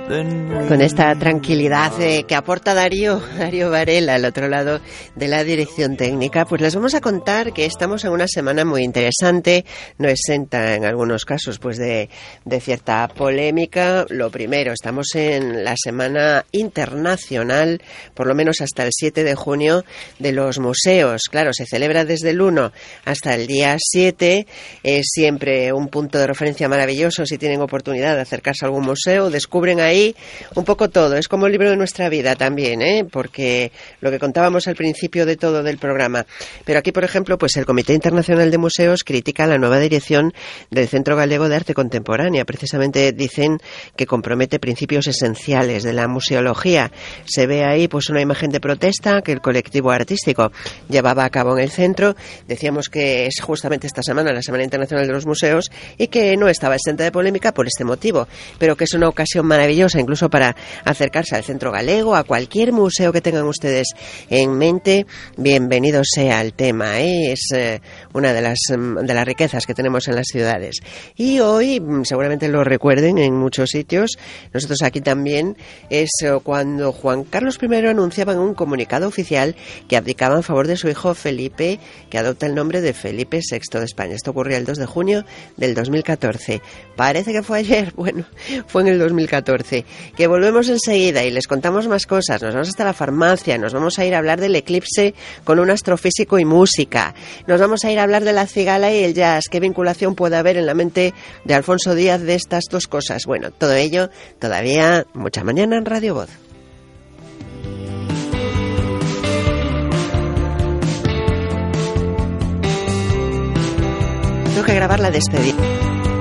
Con esta tranquilidad que aporta Darío Varela al otro lado de la dirección técnica, pues les vamos a contar que estamos en una semana muy interesante, no exenta en algunos casos pues de cierta polémica. Lo primero, estamos en la Semana Internacional, por lo menos hasta el 7 de junio, de los museos. Claro, se celebra desde el 1 hasta el día 7, es siempre un punto de referencia maravilloso si tienen oportunidad de acercarse a algún museo, descubren ahí un poco todo, es como el libro de nuestra vida también, porque lo que contábamos al principio de todo del programa. Pero aquí, por ejemplo, pues el Comité Internacional de Museos critica la nueva dirección del Centro Galego de Arte Contemporánea. Precisamente dicen que compromete principios esenciales de la museología. Se ve ahí pues una imagen de protesta que el colectivo artístico llevaba a cabo en el centro. Decíamos que es justamente esta semana, la Semana Internacional de los Museos, y que no estaba exenta de polémica por este motivo, pero que es una ocasión maravillosa incluso para acercarse al Centro Galego, a cualquier museo que tengan ustedes en mente. Bienvenido sea el tema, es una de las riquezas que tenemos en las ciudades. Y hoy, seguramente lo recuerden en muchos sitios, nosotros aquí también, es cuando Juan Carlos I anunciaba en un comunicado oficial que abdicaba en favor de su hijo Felipe, que adopta el nombre de Felipe VI de España. Esto ocurrió el 2 de junio del 2014. Parece que fue ayer, bueno, fue en el 2014. Que volvemos enseguida y les contamos más cosas. Nos vamos hasta la farmacia, nos vamos a ir a hablar del eclipse con un astrofísico y música. Nos vamos a ir a hablar de la cigala y el jazz. ¿Qué vinculación puede haber en la mente de Alfonso Díaz de estas dos cosas? Bueno, todo ello todavía mucha mañana en Radio Voz. Tengo que grabar la despedida.